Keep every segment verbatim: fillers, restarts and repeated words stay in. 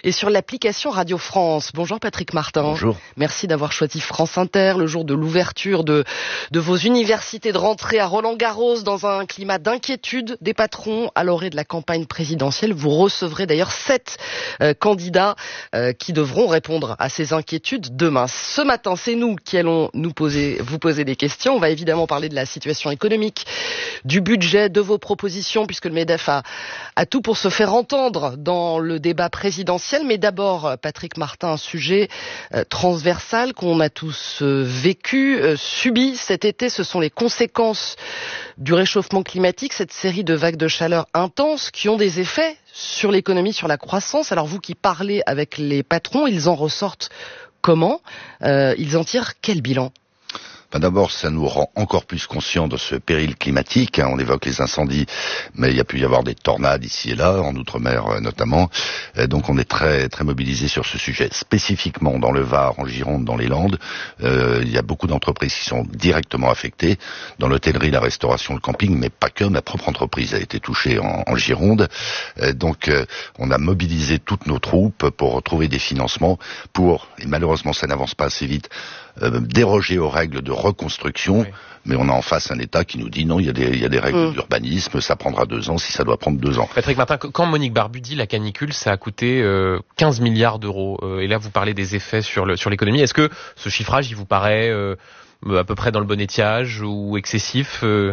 et sur l'application Radio France. Bonjour Patrick Martin. Bonjour. Merci d'avoir choisi France Inter le jour de l'ouverture de, de vos universités de rentrée à Roland-Garros dans un climat d'inquiétude des patrons à l'orée de la campagne présidentielle. Vous recevrez d'ailleurs sept euh, candidats euh, qui devront répondre à ces inquiétudes demain. Ce matin, c'est nous qui allons nous poser, vous poser des questions. On va évidemment parler de la situation économique, du budget, de vos propositions, puisque le MEDEF a, a tout pour se faire entendre dans le débat présidentiel. Mais d'abord, Patrick Martin, un sujet euh, transversal qu'on a tous euh, vécu, euh, subi cet été. Ce sont les conséquences du réchauffement climatique, cette série de vagues de chaleur intenses qui ont des effets sur l'économie, sur la croissance. Alors vous qui parlez avec les patrons, ils en ressortent comment ? euh, Ils en tirent quel bilan ? Ben d'abord, ça nous rend encore plus conscients de ce péril climatique. On évoque les incendies, mais il y a pu y avoir des tornades ici et là, en Outre-mer notamment. Donc on est très très mobilisés sur ce sujet. Spécifiquement dans le Var, en Gironde, dans les Landes, euh, il y a beaucoup d'entreprises qui sont directement affectées. Dans l'hôtellerie, la restauration, le camping, mais pas que. Ma propre entreprise a été touchée en, en Gironde. Euh, donc euh, on a mobilisé toutes nos troupes pour retrouver des financements pour, et malheureusement ça n'avance pas assez vite, euh, déroger aux règles de reconstruction, oui. Mais on a en face un État qui nous dit non, il y a des, il y a des règles mmh. d'urbanisme, ça prendra deux ans si ça doit prendre deux ans. Patrick Martin, quand Monique Barbu dit la canicule, ça a coûté euh, quinze milliards d'euros, euh, et là vous parlez des effets sur, le, sur l'économie. Est-ce que ce chiffrage, il vous paraît euh, à peu près dans le bon étiage ou excessif euh...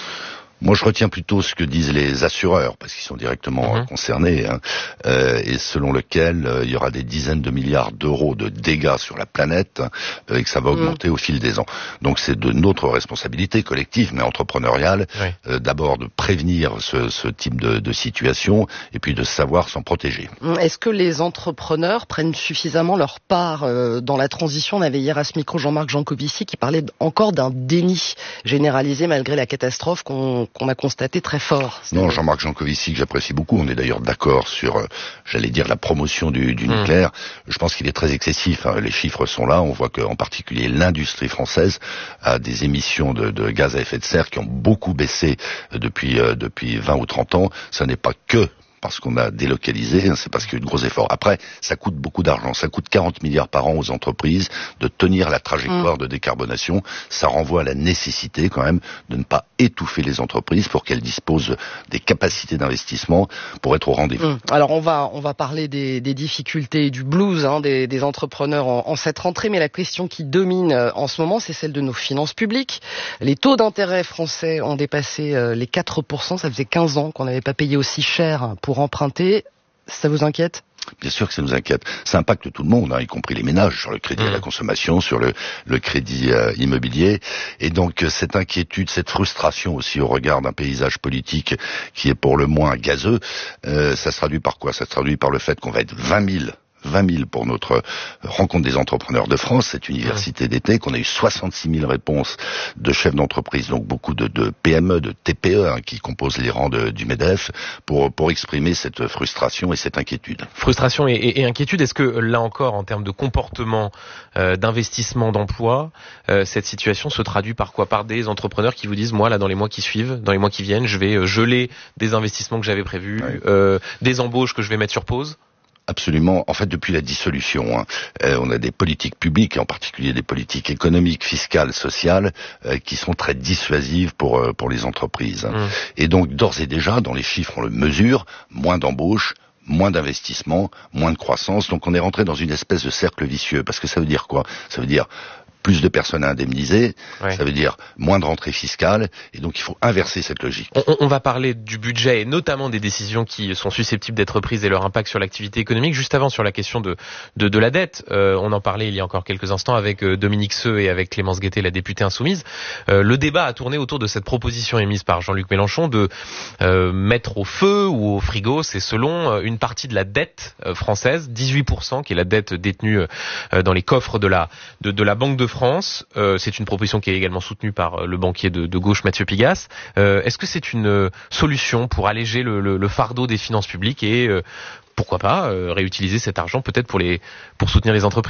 Moi, je retiens plutôt ce que disent les assureurs, parce qu'ils sont directement mmh. concernés, hein, euh, et selon lequel euh, il y aura des dizaines de milliards d'euros de dégâts sur la planète, euh, et que ça va augmenter mmh. au fil des ans. Donc c'est de notre responsabilité collective, mais entrepreneuriale, oui. euh, d'abord de prévenir ce, ce type de, de situation, et puis de savoir s'en protéger. Est-ce que les entrepreneurs prennent suffisamment leur part euh, dans la transition ? On avait hier à ce micro Jean-Marc Jancovici qui parlait encore d'un déni généralisé malgré la catastrophe qu'on qu'on a constaté très fort. Non, Jean-Marc Jancovici, que j'apprécie beaucoup, on est d'ailleurs d'accord sur, euh, j'allais dire, la promotion du, du mmh. nucléaire. Je pense qu'il est très excessif, hein. Les chiffres sont là, on voit qu'en particulier l'industrie française a des émissions de, de gaz à effet de serre qui ont beaucoup baissé depuis, euh, depuis vingt ou trente ans. Ça n'est pas que parce qu'on a délocalisé, c'est parce qu'il y a eu de gros efforts. Après, ça coûte beaucoup d'argent. Ça coûte quarante milliards par an aux entreprises de tenir la trajectoire mmh. de décarbonation. Ça renvoie à la nécessité quand même de ne pas étouffer les entreprises pour qu'elles disposent des capacités d'investissement pour être au rendez-vous. Mmh. Alors on va on va parler des, des difficultés, du blues hein, des, des entrepreneurs en, en cette rentrée, mais la question qui domine en ce moment, c'est celle de nos finances publiques. Les taux d'intérêt français ont dépassé euh, les quatre pour cent. Ça faisait quinze ans qu'on n'avait pas payé aussi cher pour emprunter. Ça vous inquiète ? Bien sûr que ça nous inquiète. Ça impacte tout le monde, hein, y compris les ménages, sur le crédit mmh. à la consommation, sur le, le crédit euh, immobilier. Et donc cette inquiétude, cette frustration aussi au regard d'un paysage politique qui est pour le moins gazeux, euh, ça se traduit par quoi ? Ça se traduit par le fait qu'on va être vingt mille vingt mille pour notre rencontre des entrepreneurs de France, cette université d'été, qu'on a eu soixante-six mille réponses de chefs d'entreprise, donc beaucoup de, de P M E, de T P E hein, qui composent les rangs de, du MEDEF, pour, pour exprimer cette frustration et cette inquiétude. Frustration et, et, et inquiétude, est-ce que là encore, en termes de comportement, euh, d'investissement, d'emploi, euh, cette situation se traduit par quoi ? Par des entrepreneurs qui vous disent, moi, là, dans les mois qui suivent, dans les mois qui viennent, je vais geler des investissements que j'avais prévus, oui. euh, des embauches que je vais mettre sur pause ? Absolument. En fait, depuis la dissolution, hein, euh, on a des politiques publiques, et en particulier des politiques économiques, fiscales, sociales, euh, qui sont très dissuasives pour euh, pour les entreprises. Hein. Mmh. Et donc, d'ores et déjà, dans les chiffres, on le mesure, moins d'embauches, moins d'investissements, moins de croissance. Donc, on est rentré dans une espèce de cercle vicieux. Parce que ça veut dire quoi ? Ça veut dire plus de personnes à indemniser, ouais. Ça veut dire moins de rentrées fiscales, et donc il faut inverser cette logique. On, on va parler du budget et notamment des décisions qui sont susceptibles d'être prises et leur impact sur l'activité économique. Juste avant, sur la question de de, de la dette, euh, on en parlait il y a encore quelques instants avec euh, Dominique Seux et avec Clémence Guettet, la députée insoumise. Euh, le débat a tourné autour de cette proposition émise par Jean-Luc Mélenchon de euh, mettre au feu ou au frigo, c'est selon euh, une partie de la dette euh, française, dix-huit pour cent, qui est la dette détenue euh, dans les coffres de la de, de la Banque de France. Euh, c'est une proposition qui est également soutenue par le banquier de, de gauche Mathieu Pigasse. Euh, est-ce que c'est une euh, solution pour alléger le, le, le fardeau des finances publiques et euh, pourquoi pas euh, réutiliser cet argent peut-être pour les pour soutenir les entreprises ?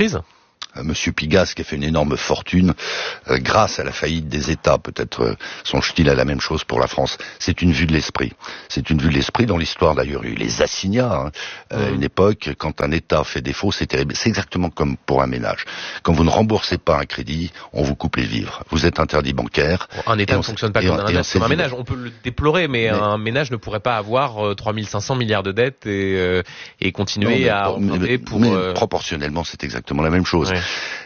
Monsieur Pigasse qui a fait une énorme fortune euh, grâce à la faillite des États. Peut-être euh, songe-t-il à la même chose pour la France. C'est une vue de l'esprit. C'est une vue de l'esprit. Dans l'histoire d'ailleurs, il y a eu les assignats. Hein. Euh, mmh. Une époque, quand un État fait défaut, c'est terrible. C'est exactement comme pour un ménage. Quand vous ne remboursez pas un crédit, on vous coupe les vivres. Vous êtes interdit bancaire. Un État ne fonctionne pas comme, on, un, comme un ménage. On peut le déplorer, mais, mais un ménage ne pourrait pas avoir euh, trois mille cinq cents milliards de dettes et, euh, et continuer non, mais, à emprunter pour... Mais euh... proportionnellement, c'est exactement la même chose. Ouais.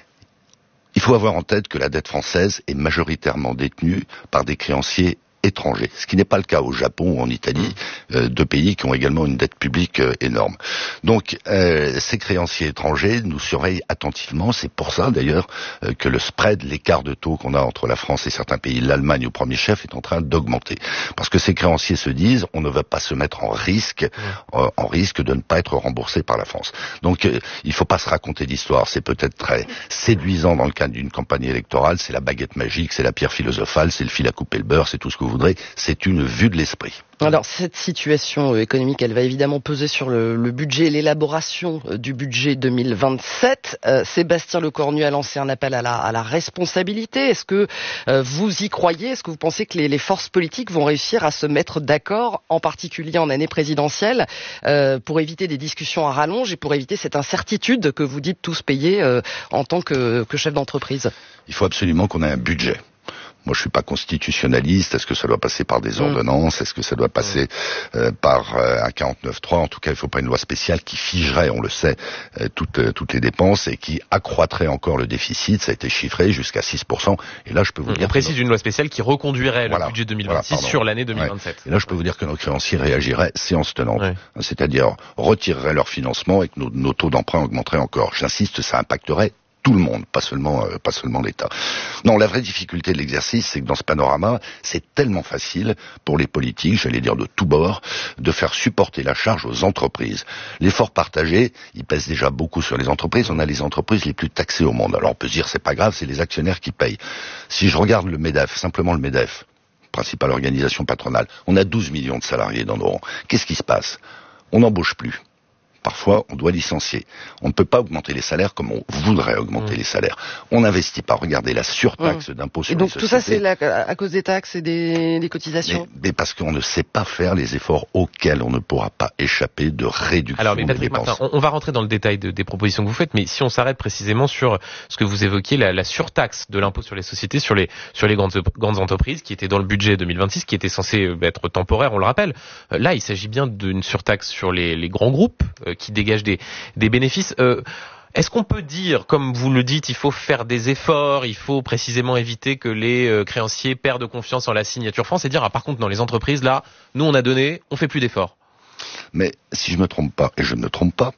Il faut avoir en tête que la dette française est majoritairement détenue par des créanciers étrangers, ce qui n'est pas le cas au Japon ou en Italie, euh, deux pays qui ont également une dette publique euh, énorme. Donc euh, ces créanciers étrangers nous surveillent attentivement, c'est pour ça d'ailleurs euh, que le spread, l'écart de taux qu'on a entre la France et certains pays, l'Allemagne au premier chef, est en train d'augmenter. Parce que ces créanciers se disent, on ne va pas se mettre en risque, mmh. euh, en risque de ne pas être remboursé par la France. Donc euh, il ne faut pas se raconter d'histoire, c'est peut-être très séduisant dans le cadre d'une campagne électorale, c'est la baguette magique, c'est la pierre philosophale, c'est le fil à couper le beurre, c'est tout ce que vous voudrez, c'est une vue de l'esprit. Alors cette situation économique, elle va évidemment peser sur le, le budget, l'élaboration du budget deux mille vingt-sept. Euh, Sébastien Lecornu a lancé un appel à la, à la responsabilité. Est-ce que euh, vous y croyez? Est-ce que vous pensez que les, les forces politiques vont réussir à se mettre d'accord, en particulier en année présidentielle, euh, pour éviter des discussions à rallonge et pour éviter cette incertitude que vous dites tous payer euh, en tant que, que chef d'entreprise? Il faut absolument qu'on ait un budget. Moi, je suis pas constitutionnaliste. Est-ce que ça doit passer par des ordonnances? Est-ce que ça doit passer euh, par euh, un quarante-neuf trois? En tout cas, il ne faut pas une loi spéciale qui figerait, on le sait, euh, toutes, euh, toutes les dépenses et qui accroîtrait encore le déficit. Ça a été chiffré jusqu'à six pour cent. Et là, je peux vous on dire... On précise nos... une loi spéciale qui reconduirait voilà, le budget deux mille vingt-six voilà, sur l'année deux mille vingt-sept. Ouais. Et là, je peux vous dire que nos créanciers réagiraient séance tenante. Ouais. C'est-à-dire retireraient leur financement et que nos, nos taux d'emprunt augmenteraient encore. J'insiste, ça impacterait tout le monde, pas seulement euh, pas seulement l'État. Non, la vraie difficulté de l'exercice, c'est que dans ce panorama, c'est tellement facile pour les politiques, j'allais dire de tous bords, de faire supporter la charge aux entreprises. L'effort partagé, il pèse déjà beaucoup sur les entreprises. On a les entreprises les plus taxées au monde. Alors on peut se dire, c'est pas grave, c'est les actionnaires qui payent. Si je regarde le MEDEF, simplement le MEDEF, principale organisation patronale, on a douze millions de salariés dans nos rangs. Qu'est-ce qui se passe? On n'embauche plus. Parfois, on doit licencier. On ne peut pas augmenter les salaires comme on voudrait augmenter mmh. les salaires. On n'investit pas. Regardez la surtaxe mmh. d'impôt sur et donc, les sociétés. Tout ça, c'est la, à cause des taxes et des, des cotisations mais, mais parce qu'on ne sait pas faire les efforts auxquels on ne pourra pas échapper de réduction Alors, mais des Patrick dépenses. Martin, on, on va rentrer dans le détail de, des propositions que vous faites, mais si on s'arrête précisément sur ce que vous évoquiez, la, la surtaxe de l'impôt sur les sociétés sur les, sur les grandes, grandes entreprises, qui était dans le budget deux mille vingt-six, qui était censé être temporaire, on le rappelle. Là, il s'agit bien d'une surtaxe sur les, les grands groupes euh, qui dégagent des des bénéfices. Euh, est-ce qu'on peut dire, comme vous le dites, il faut faire des efforts, il faut précisément éviter que les euh, créanciers perdent confiance en la signature France et dire, ah, par contre, dans les entreprises, là, nous, on a donné, on fait plus d'efforts? Mais si je me trompe pas, et je ne me trompe pas,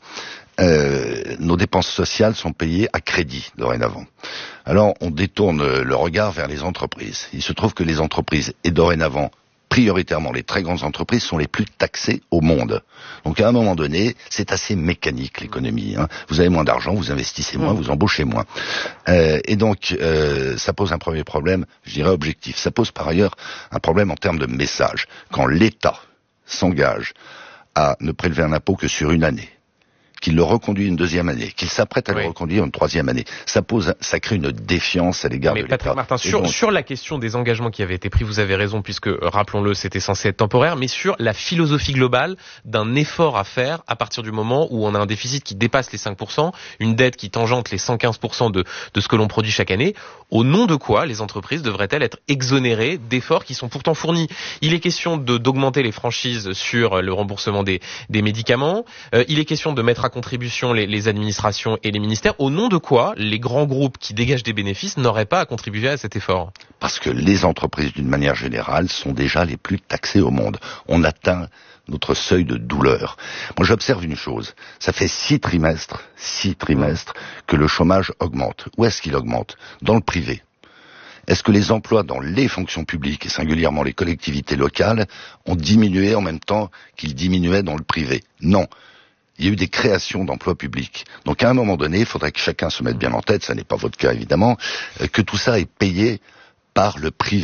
euh, nos dépenses sociales sont payées à crédit dorénavant. Alors, on détourne le regard vers les entreprises. Il se trouve que les entreprises, et dorénavant, prioritairement, les très grandes entreprises sont les plus taxées au monde. Donc à un moment donné, c'est assez mécanique l'économie. Hein. Vous avez moins d'argent, vous investissez moins, mmh. vous embauchez moins. Euh, et donc, euh, ça pose un premier problème, je dirais objectif. Ça pose par ailleurs un problème en termes de message. Quand l'État s'engage à ne prélever un impôt que sur une année, qu'il le reconduit une deuxième année, qu'il s'apprête à oui. le reconduire une troisième année. Ça pose, ça crée une défiance à l'égard Mais de l'État. Patrick Martin, sur, donc... sur la question des engagements qui avaient été pris, vous avez raison, puisque, rappelons-le, c'était censé être temporaire, mais sur la philosophie globale d'un effort à faire à partir du moment où on a un déficit qui dépasse les cinq pour cent, une dette qui tangente les cent quinze pour cent de, de ce que l'on produit chaque année, au nom de quoi les entreprises devraient-elles être exonérées d'efforts qui sont pourtant fournis? Il est question de, d'augmenter les franchises sur le remboursement des, des médicaments, euh, il est question de mettre à contribution les, les administrations et les ministères, au nom de quoi les grands groupes qui dégagent des bénéfices n'auraient pas à contribuer à cet effort? Parce que les entreprises, d'une manière générale, sont déjà les plus taxées au monde. On atteint notre seuil de douleur. Moi, j'observe une chose. Ça fait six trimestres, six trimestres que le chômage augmente. Où est-ce qu'il augmente? Dans le privé. Est-ce que les emplois dans les fonctions publiques, et singulièrement les collectivités locales, ont diminué en même temps qu'ils diminuaient dans le privé? Non. Il y a eu des créations d'emplois publics. Donc à un moment donné, il faudrait que chacun se mette bien en tête, ça n'est pas votre cas évidemment, que tout ça est payé par le privé.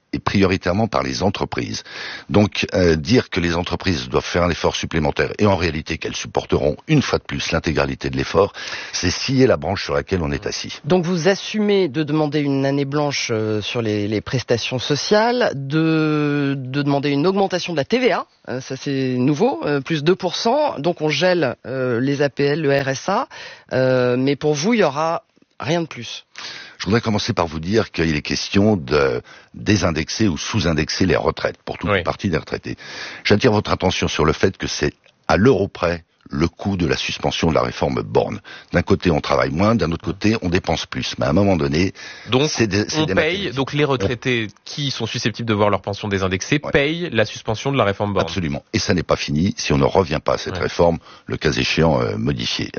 et prioritairement par les entreprises. Donc euh, dire que les entreprises doivent faire un effort supplémentaire et en réalité qu'elles supporteront une fois de plus l'intégralité de l'effort, c'est scier la branche sur laquelle on est assis. Donc vous assumez de demander une année blanche euh, sur les, les prestations sociales, de, de demander une augmentation de la T V A, euh, ça c'est nouveau, euh, plus deux pour cent, donc on gèle euh, les A P L, le R S A, euh, mais pour vous il y aura rien de plus. Je voudrais commencer par vous dire qu'il est question de désindexer ou sous-indexer les retraites pour toute oui. partie des retraités. J'attire votre attention sur le fait que c'est à l'euro près le coût de la suspension de la réforme Borne. D'un côté, on travaille moins, d'un autre côté, on dépense plus. Mais à un moment donné, donc c'est des, c'est on des paye. Matériaux. Donc les retraités on... qui sont susceptibles de voir leur pension désindexée ouais. payent la suspension de la réforme Borne. Absolument. Et ça n'est pas fini si on ne revient pas à cette ouais. réforme, le cas échéant euh, modifiée.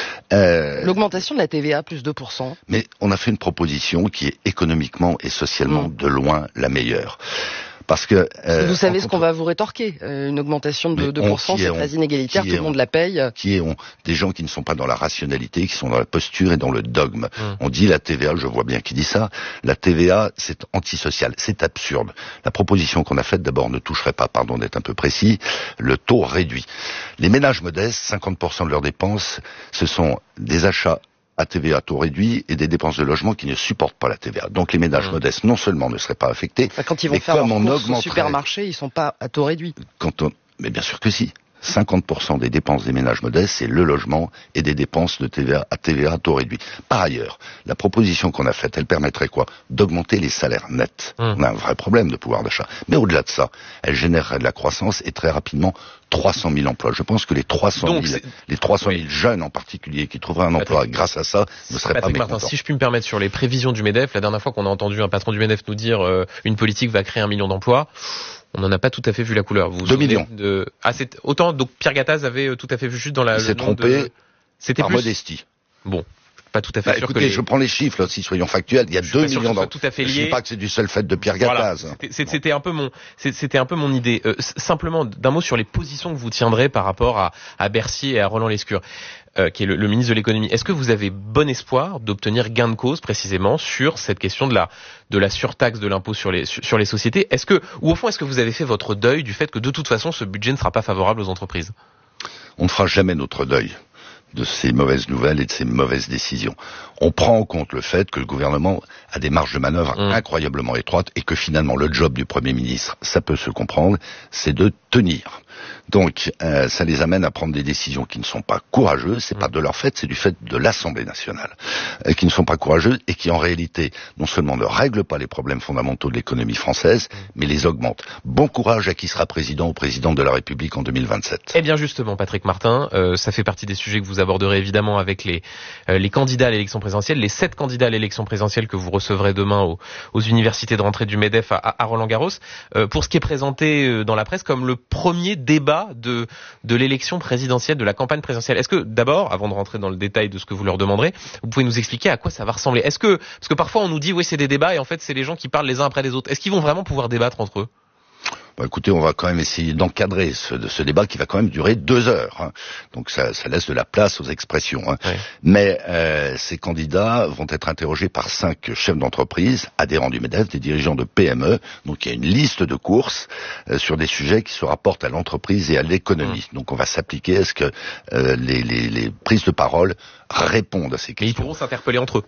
Euh... L'augmentation de la T V A plus deux pour cent. Mais on a fait une proposition qui est économiquement et socialement mmh. de loin la meilleure. Parce que euh, vous savez ce contre... qu'on va vous rétorquer, euh, une augmentation de deux pour cent, c'est très inégalitaire, tout le monde la paye. Qui est on, des gens qui ne sont pas dans la rationalité, qui sont dans la posture et dans le dogme. Mmh. On dit la T V A, je vois bien qui dit ça, la T V A c'est antisocial, c'est absurde. La proposition qu'on a faite d'abord ne toucherait pas, pardon d'être un peu précis, le taux réduit. Les ménages modestes, cinquante pour cent de leurs dépenses, ce sont des achats à T V A taux réduit et des dépenses de logement qui ne supportent pas la T V A. Donc les ménages mmh. modestes non seulement ne seraient pas affectés, enfin, quand ils vont mais faire comme leur on course augmenterait... au supermarché, ils sont pas à taux réduit. Quand on... Mais bien sûr que si. cinquante pour cent des dépenses des ménages modestes, c'est le logement et des dépenses de T V A à T V A taux réduit. Par ailleurs, la proposition qu'on a faite, elle permettrait quoi ? D'augmenter les salaires nets. Mmh. On a un vrai problème de pouvoir d'achat. Mais au-delà de ça, elle générerait de la croissance et très rapidement trois cent mille emplois. Je pense que les trois cent mille, les trois cent mille oui. jeunes en particulier qui trouveraient un emploi Patrick, grâce à ça ne seraient Patrick pas mécontents. Martin, si je puis me permettre sur les prévisions du MEDEF, la dernière fois qu'on a entendu un patron du MEDEF nous dire euh, une politique va créer un million d'emplois, on n'en a pas tout à fait vu la couleur. Vous vous Deux millions. De... Ah, c'est autant. Donc Pierre Gattaz avait tout à fait vu juste dans la. Il s'est trompé. De... C'était par plus... modestie. Bon. Pas tout à fait bah, sûr écoutez, que les... je prends les chiffres, là, si soyons factuels. Il y a deux millions d'emplois. Tout à fait lié. Je ne dis pas que c'est du seul fait de Pierre Gattaz. Voilà. C'était, c'était un peu mon, c'était un peu mon idée. Euh, simplement, d'un mot sur les positions que vous tiendrez par rapport à, à Bercy et à Roland Lescure, euh, qui est le, le ministre de l'économie. Est-ce que vous avez bon espoir d'obtenir gain de cause précisément sur cette question de la, de la surtaxe de l'impôt sur les, sur, sur les sociétés? Est-ce que, ou au fond, est-ce que vous avez fait votre deuil du fait que de toute façon, ce budget ne sera pas favorable aux entreprises? On ne fera jamais notre deuil de ces mauvaises nouvelles et de ces mauvaises décisions. On prend en compte le fait que le gouvernement a des marges de manœuvre mmh. incroyablement étroites et que finalement le job du Premier ministre, ça peut se comprendre, c'est de tenir. Donc euh, ça les amène à prendre des décisions qui ne sont pas courageuses, c'est mmh. pas de leur fait, c'est du fait de l'Assemblée nationale, euh, qui ne sont pas courageuses et qui en réalité non seulement ne règlent pas les problèmes fondamentaux de l'économie française, mmh. mais les augmentent. Bon courage à qui sera président ou présidente de la République en deux mille vingt-sept. Eh bien justement, Patrick Martin, euh, ça fait partie des sujets que vous aborderez évidemment avec les, euh, les candidats à l'élection présidentielle, les sept candidats à l'élection présidentielle que vous recevrez demain aux, aux universités de rentrée du MEDEF à, à Roland-Garros, euh, pour ce qui est présenté dans la presse comme le premier débat de, de l'élection présidentielle, de la campagne présidentielle. Est-ce que d'abord, avant de rentrer dans le détail de ce que vous leur demanderez, vous pouvez nous expliquer à quoi ça va ressembler? Est-ce que, parce que parfois on nous dit oui c'est des débats et en fait c'est les gens qui parlent les uns après les autres. Est-ce qu'ils vont vraiment pouvoir débattre entre eux? Bah, écoutez, on va quand même essayer d'encadrer ce, de ce débat qui va quand même durer deux heures. Hein. Donc ça, ça laisse de la place aux expressions. Hein. Oui. Mais euh, ces candidats vont être interrogés par cinq chefs d'entreprise, adhérents du MEDEF, des dirigeants de P M E. Donc il y a une liste de courses euh, sur des sujets qui se rapportent à l'entreprise et à l'économie. Mmh. Donc on va s'appliquer à ce que euh, les, les, les prises de parole répondent à ces questions. Mais ils pourront s'interpeller entre eux.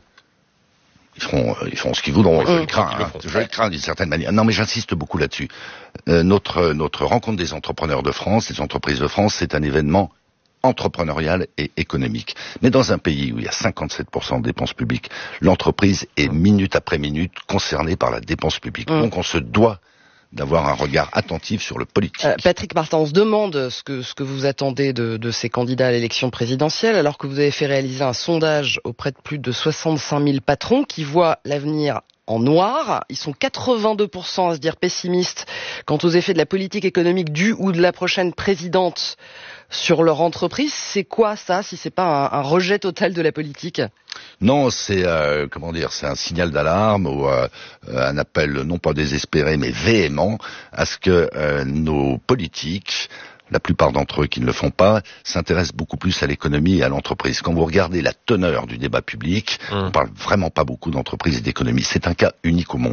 Ils feront, ils feront ce qu'ils voudront. Je le crains, hein. Je le crains d'une certaine manière. Non, mais j'insiste beaucoup là-dessus. Euh, notre, notre rencontre des entrepreneurs de France, des entreprises de France, c'est un événement entrepreneurial et économique. Mais dans un pays où il y a cinquante-sept pour cent de dépenses publiques, l'entreprise est minute après minute concernée par la dépense publique. Mmh. Donc on se doit d'avoir un regard attentif sur le politique. Euh, Patrick Martin, on se demande ce que, ce que vous attendez de, de ces candidats à l'élection présidentielle, alors que vous avez fait réaliser un sondage auprès de plus de soixante-cinq mille patrons qui voient l'avenir en noir. Ils sont quatre-vingt-deux pour cent à se dire pessimistes quant aux effets de la politique économique du ou de la prochaine présidente sur leur entreprise. C'est quoi ça, si c'est pas un, un rejet total de la politique? Non, c'est euh, comment dire, c'est un signal d'alarme ou euh, un appel non pas désespéré mais véhément à ce que euh, nos politiques, la plupart d'entre eux qui ne le font pas, s'intéressent beaucoup plus à l'économie et à l'entreprise. Quand vous regardez la teneur du débat public, mmh. on parle vraiment pas beaucoup d'entreprise et d'économie. C'est un cas unique au monde.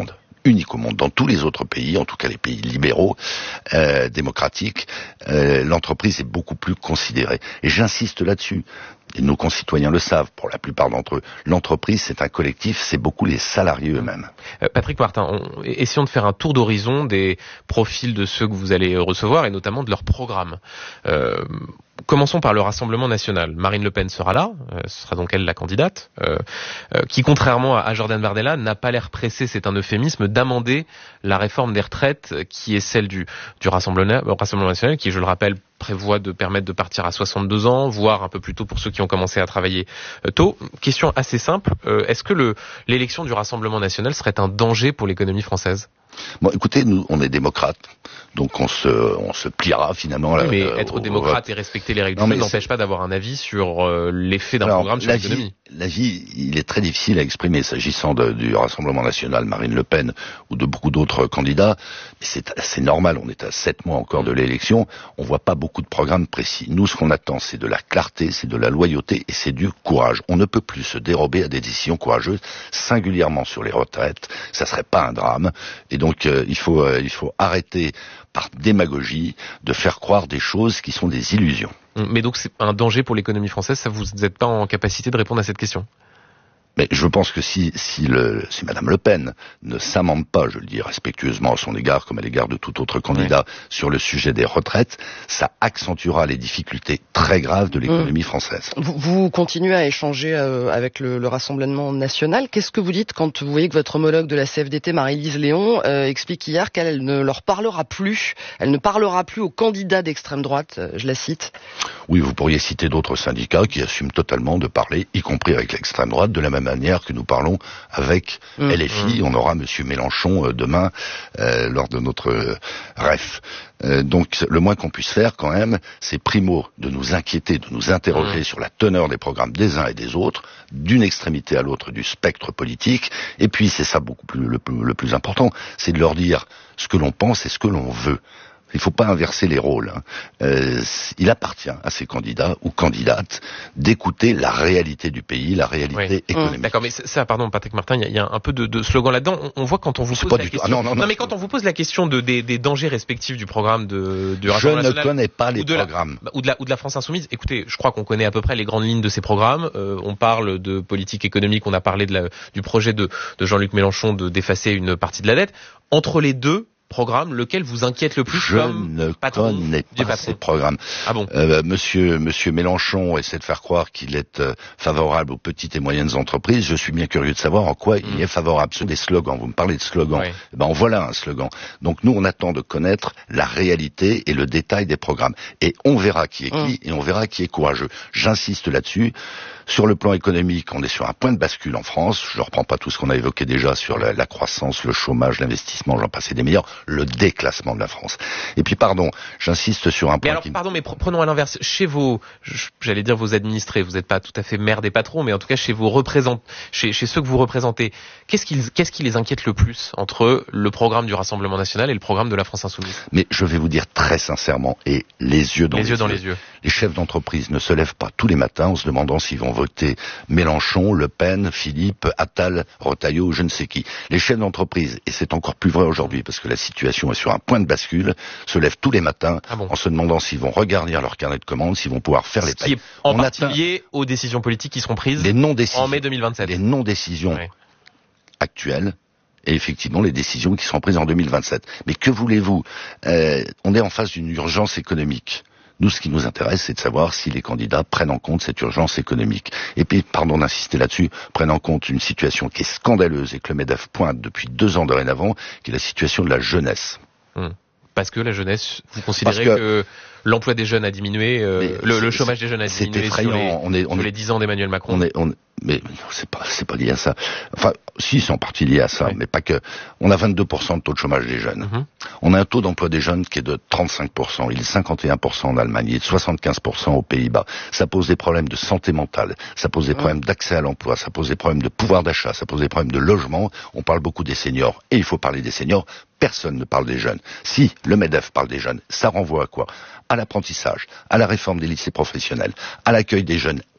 unique au monde. Dans tous les autres pays, en tout cas les pays libéraux, euh, démocratiques, euh, l'entreprise est beaucoup plus considérée. Et j'insiste là-dessus. Et nos concitoyens le savent, pour la plupart d'entre eux. L'entreprise, c'est un collectif, c'est beaucoup les salariés eux-mêmes. Euh, Patrick Martin, on, essayons de faire un tour d'horizon des profils de ceux que vous allez recevoir et notamment de leurs programmes. Euh, Commençons par le Rassemblement national. Marine Le Pen sera là, euh, ce sera donc elle la candidate, euh, euh, qui contrairement à, à Jordan Bardella n'a pas l'air pressée, c'est un euphémisme, d'amender la réforme des retraites qui est celle du, du Rassemblement, Rassemblement national, qui, je le rappelle, prévoit de permettre de partir à soixante-deux ans, voire un peu plus tôt pour ceux qui ont commencé à travailler euh, tôt. Question assez simple, euh, est-ce que le, l'élection du Rassemblement national serait un danger pour l'économie française ? Bon, écoutez, nous, on est démocrates, donc on se, on se pliera finalement. Oui, là, mais euh, être au, démocrate au... et respecter les règles non, du jeu mais n'empêche pas d'avoir un avis sur euh, l'effet d'un Alors, programme sur l'économie. La vie, il est très difficile à exprimer s'agissant de, du Rassemblement national, Marine Le Pen ou de beaucoup d'autres candidats. C'est, c'est normal, on est à sept mois encore de l'élection, on voit pas beaucoup de programmes précis. Nous, ce qu'on attend, c'est de la clarté, c'est de la loyauté et c'est du courage. On ne peut plus se dérober à des décisions courageuses, singulièrement sur les retraites. Ça serait pas un drame. Et donc, euh, il faut, euh, il faut arrêter par démagogie de faire croire des choses qui sont des illusions. Mais donc c'est un danger pour l'économie française, ça vous n'êtes pas en capacité de répondre à cette question? Mais je pense que si, si, le, si Madame Le Pen ne s'amende pas, je le dis respectueusement à son égard, comme à l'égard de tout autre candidat, oui. sur le sujet des retraites, ça accentuera les difficultés très graves de l'économie mmh. française. Vous, vous continuez à échanger euh, avec le, le Rassemblement national. Qu'est-ce que vous dites quand vous voyez que votre homologue de la C F D T, Marie-Lise Léon, euh, explique hier qu'elle ne leur parlera plus, elle ne parlera plus aux candidats d'extrême droite, euh, je la cite. Oui, vous pourriez citer d'autres syndicats qui assument totalement de parler, y compris avec l'extrême droite, de la même manière que nous parlons avec mmh, L F I. Mmh. On aura Monsieur Mélenchon euh, demain euh, lors de notre euh, R E F. Euh, donc le moins qu'on puisse faire quand même, c'est primo de nous inquiéter, de nous interroger mmh. sur la teneur des programmes des uns et des autres, d'une extrémité à l'autre du spectre politique. Et puis c'est ça beaucoup plus le, le plus important, c'est de leur dire ce que l'on pense et ce que l'on veut. Il ne faut pas inverser les rôles. Hein. Euh, il appartient à ces candidats ou candidates d'écouter la réalité du pays, la réalité oui. économique. Mmh, d'accord, mais ça, pardon, Patrick Martin, il y, y a un peu de, de slogan là-dedans. On, on voit quand on vous pose pas la du question. Tout. Ah, non, non, non, non, mais quand on vous pose la question de, des, des dangers respectifs du programme de, du Rassemblement national, national, je ne connais pas les de programmes la, ou, de la, ou de la France insoumise. Écoutez, je crois qu'on connaît à peu près les grandes lignes de ces programmes. Euh, on parle de politique économique, on a parlé de la, du projet de, de Jean-Luc Mélenchon de d'effacer une partie de la dette. Entre les deux programme, lequel vous inquiète le plus? Je comme ne patron connais pas patron. ces programmes. Ah bon? Euh, monsieur, monsieur Mélenchon essaie de faire croire qu'il est euh, favorable aux petites et moyennes entreprises. Je suis bien curieux de savoir en quoi mmh. il est favorable. Ce sont des slogans. Vous me parlez de slogans. Oui. Eh ben, en voilà un slogan. Donc nous, on attend de connaître la réalité et le détail des programmes. Et on verra qui est qui mmh. et on verra qui est courageux. J'insiste là-dessus. Sur le plan économique, on est sur un point de bascule en France. Je ne reprends pas tout ce qu'on a évoqué déjà sur la, la croissance, le chômage, l'investissement, j'en passe des meilleurs, le déclassement de la France. Et puis, pardon, j'insiste sur un point. Mais alors, qui... pardon, mais prenons à l'inverse. Chez vos, j'allais dire vos administrés, vous n'êtes pas tout à fait maire des patrons, mais en tout cas chez vos représentants, chez, chez ceux que vous représentez, qu'est-ce qui, qu'est-ce qui les inquiète le plus entre le programme du Rassemblement national et le programme de la France insoumise? Mais je vais vous dire très sincèrement, et les yeux dans les, les yeux, dans les yeux. Les chefs d'entreprise ne se lèvent pas tous les matins en se demandant s'ils vont voter Mélenchon, Le Pen, Philippe, Attal, Retailleau, je ne sais qui. Les chefs d'entreprise, et c'est encore plus vrai aujourd'hui parce que la situation est sur un point de bascule, se lèvent tous les matins ah bon en se demandant s'ils vont regarder leur carnet de commandes, s'ils vont pouvoir faire Ce les payes. Qui est en On partie lié aux décisions politiques qui seront prises les non-décisions, en mai deux mille vingt-sept. Les non-décisions oui. actuelles. Et effectivement, les décisions qui seront prises en deux mille vingt-sept. Mais que voulez-vous? euh, On est en face d'une urgence économique. Nous, ce qui nous intéresse, c'est de savoir si les candidats prennent en compte cette urgence économique. Et puis, pardon d'insister là-dessus, prennent en compte une situation qui est scandaleuse et que le MEDEF pointe depuis deux ans dorénavant, qui est la situation de la jeunesse. Hum. Parce que la jeunesse, vous considérez que... que l'emploi des jeunes a diminué, euh, le, le chômage des jeunes a diminué sur les, on est, on sur est, les dix ans d'Emmanuel Macron. On est, on, mais c'est pas, c'est pas lié à ça. Enfin, si, c'est en partie lié à ça, oui. mais pas que. On a vingt-deux pour cent de taux de chômage des jeunes. Mm-hmm. On a un taux d'emploi des jeunes qui est de trente-cinq pour cent. Il est de cinquante et un pour cent en Allemagne. Il est de soixante-quinze pour cent aux Pays-Bas. Ça pose des problèmes de santé mentale. Ça pose des mm. problèmes d'accès à l'emploi. Ça pose des problèmes de pouvoir d'achat. Ça pose des problèmes de logement. On parle beaucoup des seniors. Et il faut parler des seniors. Personne ne parle des jeunes. Si le MEDEF parle des jeunes, ça renvoie à quoi? À l'apprentissage, à la réforme des lycées professionnels, à l'accueil des jeunes et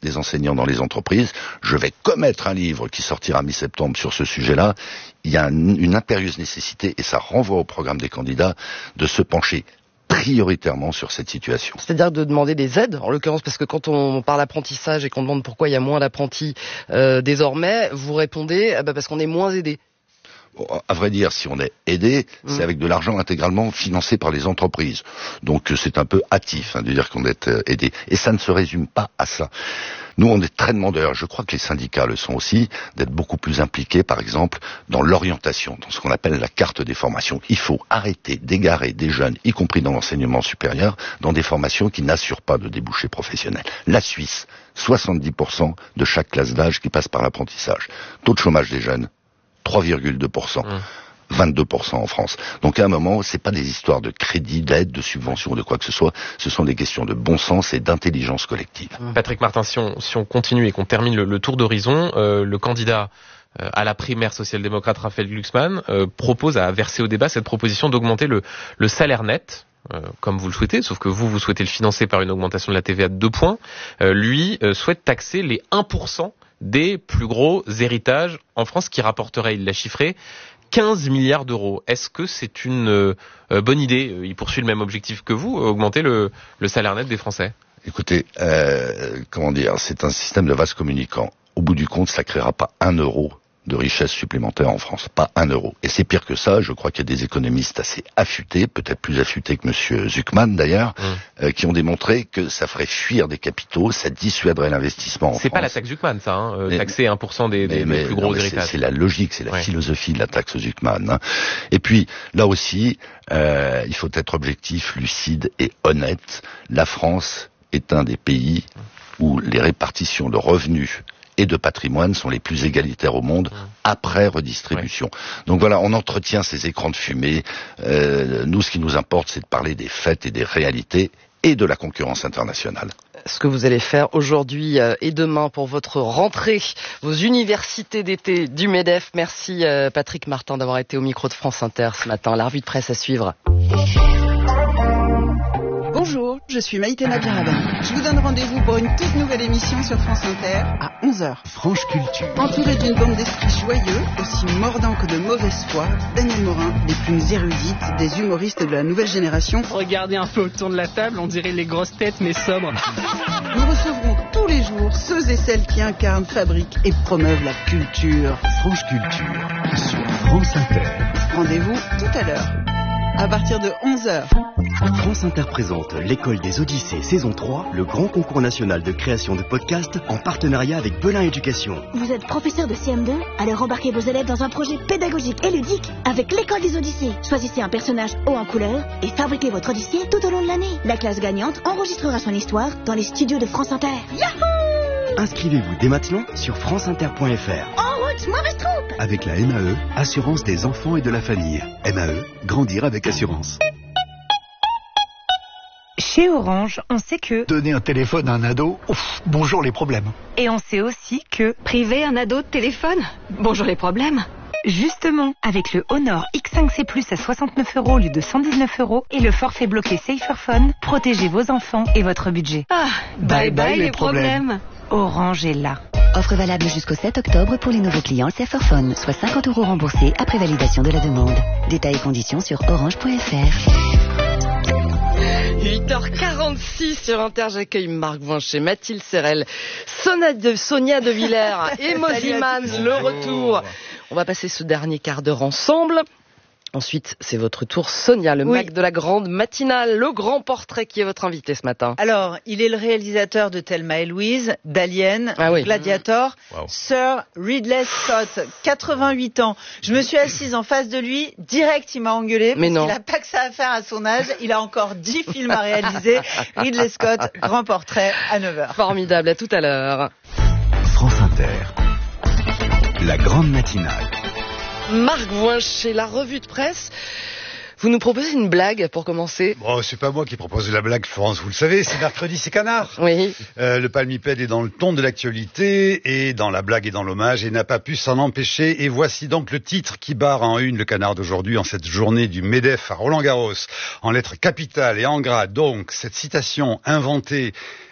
des enseignants dans les entreprises. Je vais commettre un livre qui sortira mi-septembre sur ce sujet-là. Il y a un, une impérieuse nécessité, et ça renvoie au programme des candidats, de se pencher prioritairement sur cette situation. C'est-à-dire de demander des aides, en l'occurrence, parce que quand on parle apprentissage et qu'on demande pourquoi il y a moins d'apprentis euh, désormais, vous répondez eh ben parce qu'on est moins aidé. Bon, à vrai dire, si on est aidé, mmh. c'est avec de l'argent intégralement financé par les entreprises. Donc c'est un peu hâtif hein, de dire qu'on est euh, aidé. Et ça ne se résume pas à ça. Nous, on est très demandeurs, je crois que les syndicats le sont aussi, d'être beaucoup plus impliqués, par exemple, dans l'orientation, dans ce qu'on appelle la carte des formations. Il faut arrêter d'égarer des jeunes, y compris dans l'enseignement supérieur, dans des formations qui n'assurent pas de débouchés professionnels. La Suisse, soixante-dix pour cent de chaque classe d'âge qui passe par l'apprentissage. Taux de chômage des jeunes, trois virgule deux pour cent. Mmh. vingt-deux pour cent en France. Donc à un moment, c'est pas des histoires de crédit, d'aide, de subvention, de quoi que ce soit. Ce sont des questions de bon sens et d'intelligence collective. Patrick Martin, si on, si on continue et qu'on termine le, le tour d'horizon, euh, le candidat euh, à la primaire social-démocrate Raphaël Glucksmann euh, propose à verser au débat cette proposition d'augmenter le, le salaire net. Euh, comme vous le souhaitez, sauf que vous, vous souhaitez le financer par une augmentation de la T V A de deux points. Euh, lui euh, souhaite taxer les un pour cent des plus gros héritages en France, qui rapporterait, il l'a chiffré, quinze milliards d'euros. Est-ce que c'est une euh, bonne idée? Il poursuit le même objectif que vous, augmenter le, le salaire net des Français. Écoutez, euh, comment dire, c'est un système de vase communicant. Au bout du compte, ça créera pas un euro de richesse supplémentaire en France, pas un euro. Et c'est pire que ça, je crois qu'il y a des économistes assez affûtés, peut-être plus affûtés que monsieur Zuckman d'ailleurs, mmh. euh, qui ont démontré que ça ferait fuir des capitaux, ça dissuaderait l'investissement en France. C'est pas la taxe Zuckman ça, hein, euh, mais, taxer un pour cent des, des, mais, des plus gros non, héritages. C'est, c'est la logique, c'est la ouais. philosophie de la taxe Zuckman. Hein. Et puis, là aussi, euh, il faut être objectif, lucide et honnête. La France est un des pays où les répartitions de revenus et de patrimoine sont les plus égalitaires au monde après redistribution. Ouais. Donc voilà, on entretient ces écrans de fumée. Euh, nous, ce qui nous importe, c'est de parler des faits et des réalités et de la concurrence internationale. Ce que vous allez faire aujourd'hui et demain pour votre rentrée, vos universités d'été du MEDEF. Merci Patrick Martin d'avoir été au micro de France Inter ce matin. La revue de presse à suivre. Bonjour, je suis Maïté Nabiraban. Je vous donne rendez-vous pour une toute nouvelle émission sur France Inter à onze heures. Franche Culture. Entouré d'une bande d'esprits joyeux, aussi mordants que de mauvaise foi, Daniel Morin, des plumes érudites, des humoristes de la nouvelle génération. Regardez un peu autour de la table, on dirait les grosses têtes mais sobres. Nous recevrons tous les jours ceux et celles qui incarnent, fabriquent et promeuvent la culture. Franche Culture sur France Inter. Rendez-vous tout à l'heure, à partir de onze heures. France Inter présente l'École des Odyssées saison trois, le grand concours national de création de podcasts en partenariat avec Belin Éducation. Vous êtes professeur de C M deux? Alors embarquez vos élèves dans un projet pédagogique et ludique avec l'École des Odyssées. Choisissez un personnage haut en couleur et fabriquez votre Odyssée tout au long de l'année. La classe gagnante enregistrera son histoire dans les studios de France Inter. Yahoo! Inscrivez-vous dès maintenant sur franceinter point f r. En route, mauvaise troupe! Avec la M A E, Assurance des enfants et de la famille. M A E, grandir avec assurance. Chez Orange, on sait que... Donner un téléphone à un ado, ouf, bonjour les problèmes. Et on sait aussi que... Priver un ado de téléphone, bonjour les problèmes. Justement, avec le Honor X cinq C plus à soixante-neuf euros au lieu de cent dix-neuf euros et le forfait bloqué Saferphone, protégez vos enfants et votre budget. Ah, bye bye, bye les problèmes. problèmes. Orange est là. Offre valable jusqu'au sept octobre pour les nouveaux clients Saferphone, soit cinquante euros remboursés après validation de la demande. Détails et conditions sur orange point f r. huit heures quarante-six sur Inter, j'accueille Marc Vincher, Mathilde Serrel, Sonia de, Sonia de Villers et Moziman, le retour. On va passer ce dernier quart d'heure ensemble. Ensuite, c'est votre tour, Sonia, le oui. Mac de la grande matinale, le grand portrait qui est votre invité ce matin. Alors, il est le réalisateur de Thelma et Louise, d'Alien, ah oui. Gladiator, mmh. wow. Sir Ridley Scott, quatre-vingt-huit ans. Je me suis assise en face de lui, direct, il m'a engueulé, Mais parce non. qu'il n'a pas que ça à faire à son âge, il a encore dix films à réaliser. Ridley Scott, grand portrait, à neuf heures. Formidable, à tout à l'heure. France Inter, la grande matinale. Marc Vincher, la revue de presse. Vous nous proposez une blague pour commencer? Bon, c'est pas moi qui propose la blague, Florence, vous le savez, c'est mercredi, c'est canard. Oui. Euh, le palmipède est dans le ton de l'actualité, et dans la blague et dans l'hommage, et n'a pas pu s'en empêcher. Et voici donc le titre qui barre en une le canard d'aujourd'hui, en cette journée du MEDEF à Roland-Garros, en lettres capitales et en gras. Donc, cette citation inventée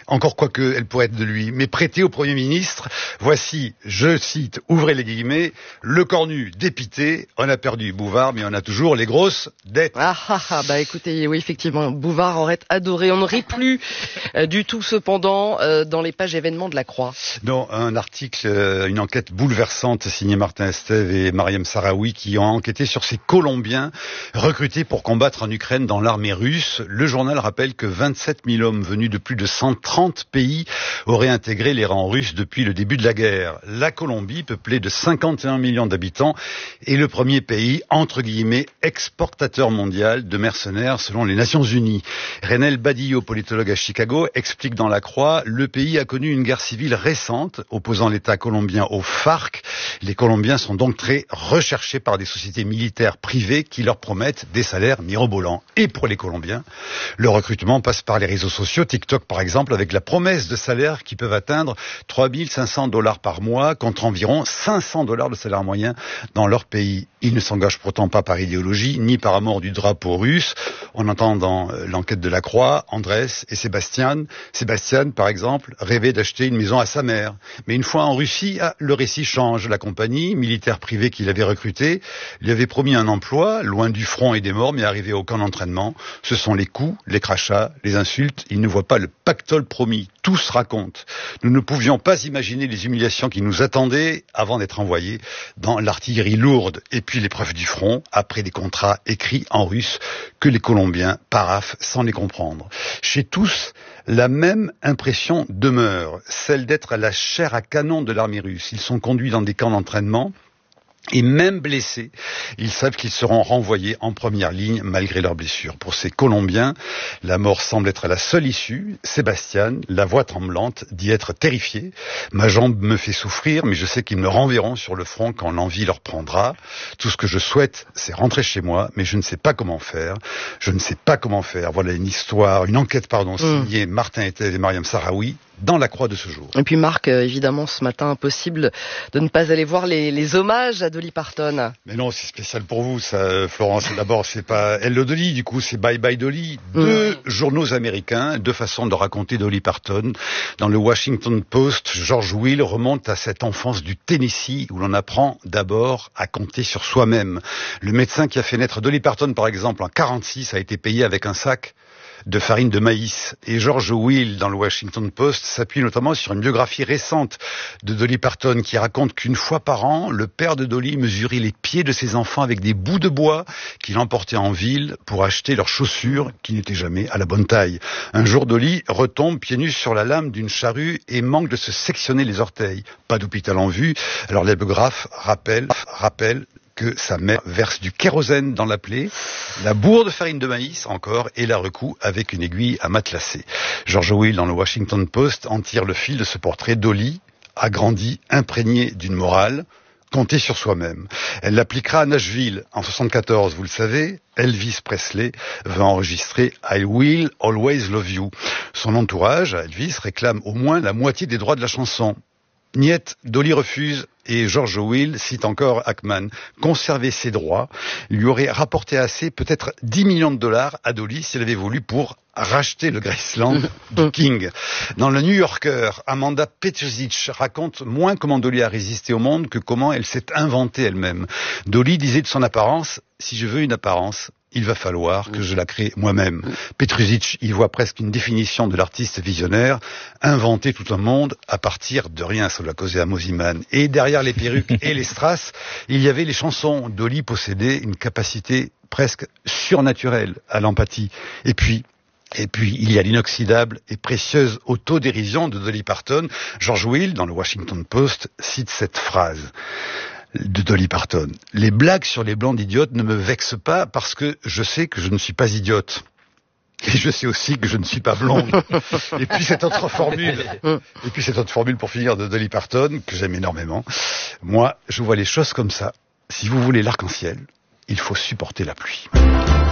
encore quoique elle pourrait être de lui, mais prêtée au Premier ministre. Voici, je cite, ouvrez les guillemets, le cornu dépité, on a perdu Bouvard, mais on a toujours les grosses dettes. Ah ah ah, bah écoutez, oui effectivement, Bouvard aurait adoré, on ne rit plus euh, du tout cependant euh, dans les pages événements de la Croix. Non, un article, euh, une enquête bouleversante signée Martin Estève et Mariam Sahraoui qui ont enquêté sur ces Colombiens recrutés pour combattre en Ukraine dans l'armée russe. Le journal rappelle que vingt-sept mille hommes venus de plus de cent trente pays auraient intégré les rangs russes depuis le début de la guerre. La Colombie, peuplée de cinquante et un millions d'habitants, est le premier pays, entre guillemets, exportateur mondial de mercenaires selon les Nations Unies. Renel Badillo, politologue à Chicago, explique dans La Croix, le pays a connu une guerre civile récente opposant l'État colombien au FARC. Les Colombiens sont donc très recherchés par des sociétés militaires privées qui leur promettent des salaires mirobolants. Et pour les Colombiens, le recrutement passe par les réseaux sociaux, TikTok par exemple, avec la promesse de salaires qui peuvent atteindre trois mille cinq cents dollars par mois contre environ cinq cents dollars de salaire moyen dans leur pays. Ils ne s'engagent pourtant pas par idéologie, ni par amour du drapeau russe. On entend dans l'enquête de La Croix, Andrés et Sébastien. Sébastien, par exemple, rêvait d'acheter une maison à sa mère. Mais une fois en Russie, ah, le récit change. La compagnie, militaire privée qu'il avait recrutée, lui avait promis un emploi, loin du front et des morts, mais arrivé au camp d'entraînement. Ce sont les coups, les crachats, les insultes. Il ne voit pas le pactole promis. Tout se raconte. Nous ne pouvions pas imaginer les humiliations qui nous attendaient avant d'être envoyés dans l'artillerie lourde. Et puis l'épreuve du front, après des contrats écrits en russe que les Colombiens paraphent sans les comprendre. Chez tous, la même impression demeure, celle d'être à la chair à canon de l'armée russe. Ils sont conduits dans des camps d'entraînement. Et même blessés, ils savent qu'ils seront renvoyés en première ligne malgré leurs blessures. Pour ces Colombiens, la mort semble être la seule issue. Sébastien, la voix tremblante, dit être terrifié. Ma jambe me fait souffrir, mais je sais qu'ils me renverront sur le front quand l'envie leur prendra. Tout ce que je souhaite, c'est rentrer chez moi, mais je ne sais pas comment faire. Je ne sais pas comment faire. Voilà une histoire, une enquête, pardon, signée mmh. Martin Estève et Mariam Sahraoui dans La Croix de ce jour. Et puis Marc, euh, évidemment, ce matin, impossible de ne pas aller voir les, les hommages à Dolly Parton. Mais non, c'est spécial pour vous, ça, Florence. D'abord, c'est pas Hello Dolly, du coup, c'est Bye Bye Dolly. Deux mmh. journaux américains, deux façons de raconter Dolly Parton. Dans le Washington Post, George Will remonte à cette enfance du Tennessee où l'on apprend d'abord à compter sur soi-même. Le médecin qui a fait naître Dolly Parton, par exemple, en quarante-six, a été payé avec un sac de farine de maïs. Et George Will, dans le Washington Post, s'appuie notamment sur une biographie récente de Dolly Parton qui raconte qu'une fois par an, le père de Dolly mesurait les pieds de ses enfants avec des bouts de bois qu'il emportait en ville pour acheter leurs chaussures qui n'étaient jamais à la bonne taille. Un jour, Dolly retombe pieds nus sur la lame d'une charrue et manque de se sectionner les orteils. Pas d'hôpital en vue. Alors les biographes rappellent, rappellent que sa mère verse du kérosène dans la plaie, la bourre de farine de maïs encore, et la recoue avec une aiguille à matelassé. George Will, dans le Washington Post, en tire le fil de ce portrait. Dolly a grandi imprégnée d'une morale, compter sur soi-même. Elle l'appliquera à Nashville en soixante-quatorze, vous le savez. Elvis Presley va enregistrer I Will Always Love You. Son entourage, Elvis, réclame au moins la moitié des droits de la chanson. Niet, Dolly refuse et George Will cite encore Ackman. Conserver ses droits lui aurait rapporté assez, peut-être dix millions de dollars à Dolly si elle avait voulu pour racheter le Graceland du King. Dans le New Yorker, Amanda Petrusic raconte moins comment Dolly a résisté au monde que comment elle s'est inventée elle-même. Dolly disait de son apparence, si je veux une apparence, il va falloir que je la crée moi-même. Petrusic y voit presque une définition de l'artiste visionnaire, inventer tout un monde à partir de rien, ça l'a causé à Mosiman. Et derrière les perruques et les strass, il y avait les chansons. Dolly possédait une capacité presque surnaturelle à l'empathie. Et puis, Et puis, il y a l'inoxydable et précieuse autodérision de Dolly Parton. George Will, dans le Washington Post, cite cette phrase de Dolly Parton. Les blagues sur les blancs d'idiotes ne me vexent pas parce que je sais que je ne suis pas idiote. Et je sais aussi que je ne suis pas blonde. Et puis cette autre formule, et puis cette autre formule pour finir de Dolly Parton, que j'aime énormément. Moi, je vois les choses comme ça. Si vous voulez l'arc-en-ciel, il faut supporter la pluie.